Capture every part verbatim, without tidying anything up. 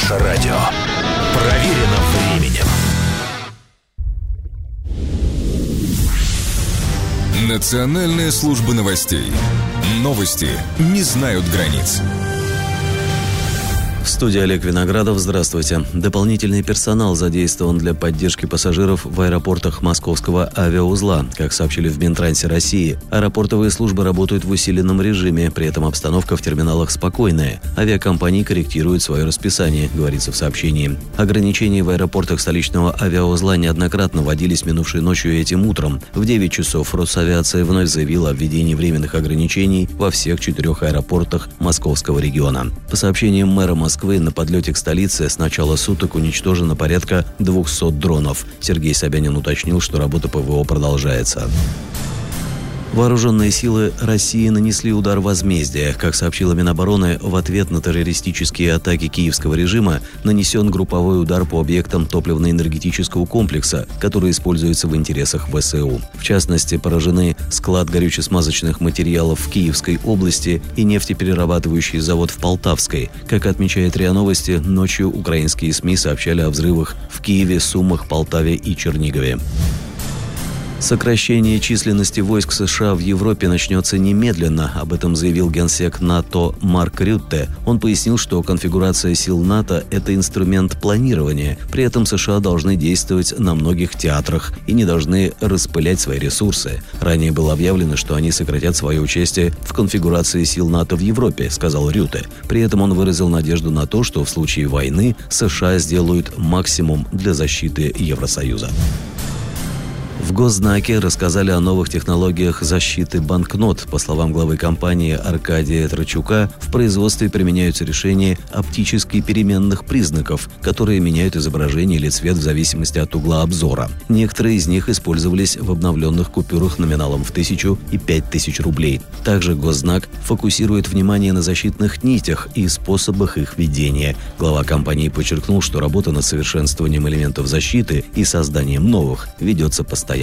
Наше радио. Проверено временем. Национальная служба новостей. Новости не знают границ. В студии Олег Виноградов. Здравствуйте. Дополнительный персонал задействован для поддержки пассажиров в аэропортах Московского авиаузла. Как сообщили в Минтрансе России, аэропортовые службы работают в усиленном режиме, при этом обстановка в терминалах спокойная. Авиакомпании корректируют свое расписание, говорится в сообщении. Ограничения в аэропортах столичного авиаузла неоднократно вводились минувшей ночью и этим утром. В девять часов Росавиация вновь заявила о введении временных ограничений во всех четырех аэропортах Московского региона. По сообщениям мэра Москвы, на подлете к столице с начала суток уничтожено порядка двухсот дронов. Сергей Собянин уточнил, что работа ПВО продолжается. Вооруженные силы России нанесли удар возмездия. Как сообщила Минобороны, в ответ на террористические атаки киевского режима нанесен групповой удар по объектам топливно-энергетического комплекса, который используется в интересах ВСУ. В частности, поражены склад горюче-смазочных материалов в Киевской области и нефтеперерабатывающий завод в Полтавской. Как отмечает РИА Новости, ночью украинские СМИ сообщали о взрывах в Киеве, Сумах, Полтаве и Чернигове. Сокращение численности войск США в Европе начнется немедленно, об этом заявил генсек НАТО Марк Рютте. Он пояснил, что конфигурация сил НАТО – это инструмент планирования, при этом США должны действовать на многих театрах и не должны распылять свои ресурсы. Ранее было объявлено, что они сократят свое участие в конфигурации сил НАТО в Европе, сказал Рютте. При этом он выразил надежду на то, что в случае войны США сделают максимум для защиты Евросоюза. В Госзнаке рассказали о новых технологиях защиты банкнот. По словам главы компании Аркадия Трачука, в производстве применяются решения оптически переменных признаков, которые меняют изображение или цвет в зависимости от угла обзора. Некоторые из них использовались в обновленных купюрах номиналом в тысячу и пять тысяч рублей. Также Госзнак фокусирует внимание на защитных нитях и способах их ведения. Глава компании подчеркнул, что работа над совершенствованием элементов защиты и созданием новых ведется постоянно.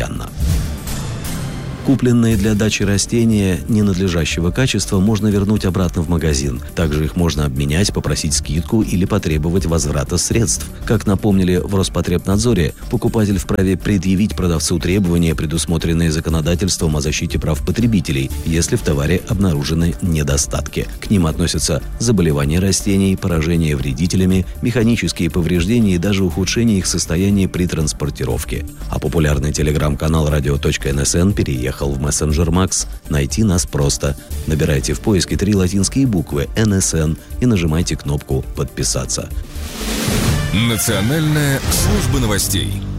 Купленные для дачи растения ненадлежащего качества можно вернуть обратно в магазин. Также их можно обменять, попросить скидку или потребовать возврата средств. Как напомнили в Роспотребнадзоре, покупатель вправе предъявить продавцу требования, предусмотренные законодательством о защите прав потребителей, если в товаре обнаружены недостатки. К ним относятся заболевания растений, поражения вредителями, механические повреждения и даже ухудшение их состояния при транспортировке. А популярный телеграм-канал радио точка эн эс эн переехал в мессенджер Макс. Найти нас просто. Набирайте в поиске три латинские буквы эн эс эн и нажимайте кнопку «Подписаться». Национальная служба новостей.